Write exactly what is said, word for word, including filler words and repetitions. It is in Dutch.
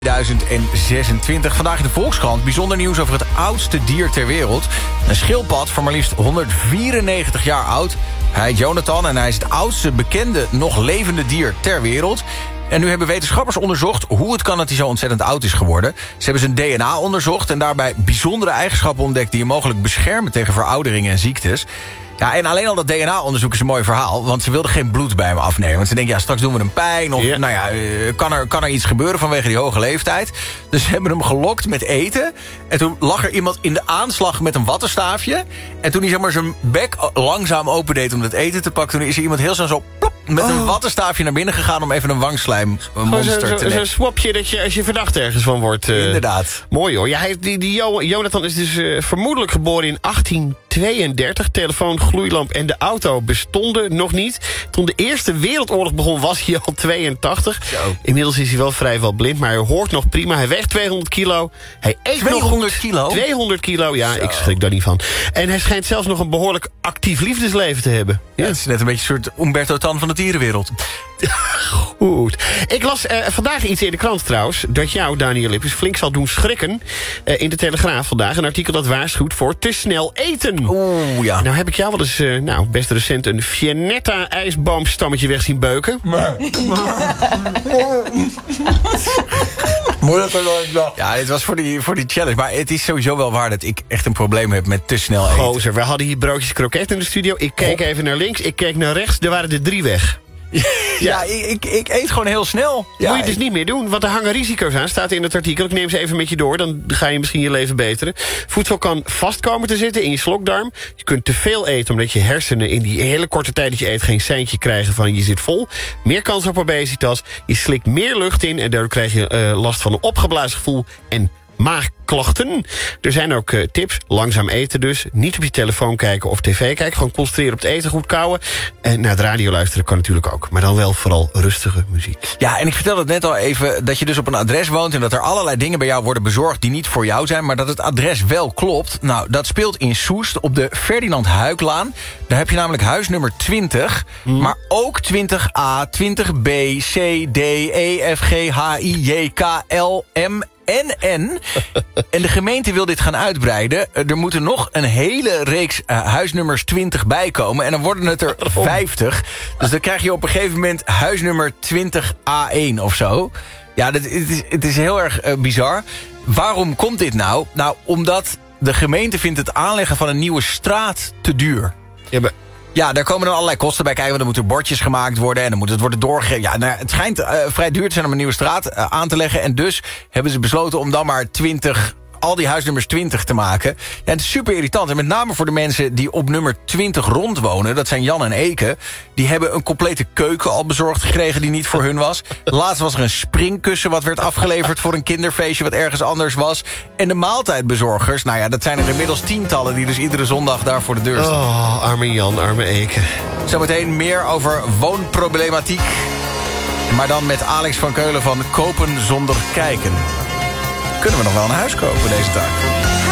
tweeduizend zesentwintig. Vandaag in de Volkskrant bijzonder nieuws over het oudste dier ter wereld. Een schildpad van maar liefst honderdvierennegentig jaar oud. Hij heet Jonathan en hij is het oudste bekende nog levende dier ter wereld. En nu hebben wetenschappers onderzocht hoe het kan dat hij zo ontzettend oud is geworden. Ze hebben zijn D N A onderzocht en daarbij bijzondere eigenschappen ontdekt die hem mogelijk beschermen tegen veroudering en ziektes. Ja, en alleen al dat D N A-onderzoek is een mooi verhaal, want ze wilden geen bloed bij hem afnemen. Want ze denken, ja, straks doen we hem pijn of, ja. nou ja, kan er, kan er iets gebeuren vanwege die hoge leeftijd. Dus ze hebben hem gelokt met eten. En toen lag er iemand in de aanslag met een wattenstaafje. En toen hij zeg maar zijn bek langzaam opendeed om het eten te pakken, toen is er iemand heel snel zo plop, met oh. een wattenstaafje naar binnen gegaan om even een wangslijmmonster te nemen. Zo'n swapje dat je als je verdacht ergens van wordt. Uh, Inderdaad. Mooi hoor. Ja, hij, die, die jo Jonathan is dus uh, vermoedelijk geboren in achttien tweeëndertig. Telefoon, gloeilamp en de auto bestonden nog niet. Toen de Eerste Wereldoorlog begon was hij al tweeëntachtig. Zo. Inmiddels is hij wel vrijwel blind, maar hij hoort nog prima. Hij weegt tweehonderd kilo. Hij eet tweehonderd nog kilo? tweehonderd kilo, ja, Zo. Ik schrik daar niet van. En hij schijnt zelfs nog een behoorlijk actief liefdesleven te hebben. Ja, het is net een beetje een soort Umberto Tan van de dierenwereld. Goed. Ik las uh, vandaag iets in de krant trouwens, dat jou, Daniel Lippens, flink zal doen schrikken. Uh, in de Telegraaf vandaag, een artikel dat waarschuwt voor te snel eten. Oeh, ja. Nou heb ik jou wel eens, uh, nou, best recent een Fianetta ijsboomstammetje weg zien beuken. Maar. Ja, dit was voor die, voor die challenge. Maar het is sowieso wel waar dat ik echt een probleem heb met te snel eten. Gozer, we hadden hier broodjes kroket in de studio. Ik keek oh. even naar links, ik keek naar rechts. Er waren er drie weg. Ja, ja ik, ik, ik eet gewoon heel snel. Ja, moet je het dus niet meer doen, want er hangen risico's aan. Staat in het artikel, ik neem ze even met je door. Dan ga je misschien je leven beteren. Voedsel kan vast komen te zitten in je slokdarm. Je kunt te veel eten, omdat je hersenen in die hele korte tijd dat je eet geen seintje krijgen van je zit vol. Meer kans op obesitas. Je slikt meer lucht in en daardoor krijg je uh, last van een opgeblazen gevoel en maagklachten. Er zijn ook uh, tips. Langzaam eten dus. Niet op je telefoon kijken of tv kijken. Gewoon concentreren op het eten, goed kauwen. En naar het radio luisteren kan natuurlijk ook. Maar dan wel vooral rustige muziek. Ja, en ik vertelde het net al even dat je dus op een adres woont en dat er allerlei dingen bij jou worden bezorgd die niet voor jou zijn, maar dat het adres wel klopt. Nou, dat speelt in Soest op de Ferdinand Huiklaan. Daar heb je namelijk huisnummer twintig, hmm. maar ook twintig A, twintig B, C, D, E, F, G, H, I, J, K, L, M en N. En de gemeente wil dit gaan uitbreiden. Er moeten nog een hele reeks uh, huisnummers twintig bij komen. En dan worden het er vijftig. Dus dan krijg je op een gegeven moment huisnummer twintig A één of zo. Ja, dat, het, is, het is heel erg uh, bizar. Waarom komt dit nou? Nou, omdat de gemeente vindt het aanleggen van een nieuwe straat te duur. Ja, maar Ja, daar komen dan allerlei kosten bij kijken. Want er moeten bordjes gemaakt worden en dan moet het worden doorgegeven. Ja, nou, het schijnt uh, vrij duur te zijn om een nieuwe straat uh, aan te leggen. En dus hebben ze besloten om dan maar twintig, al die huisnummers twintig te maken. Ja, het is super irritant. En met name voor de mensen die op nummer twintig rondwonen. Dat zijn Jan en Eke. Die hebben een complete keuken al bezorgd gekregen die niet voor hun was. Laatst was er een springkussen wat werd afgeleverd voor een kinderfeestje wat ergens anders was. En de maaltijdbezorgers, nou ja, dat zijn er inmiddels tientallen die dus iedere zondag daar voor de deur staan. Oh, arme Jan, arme Eke. Zometeen meer over woonproblematiek. Maar dan met Alex van Keulen van Kopen zonder kijken. Kunnen we nog wel een huis kopen deze taak?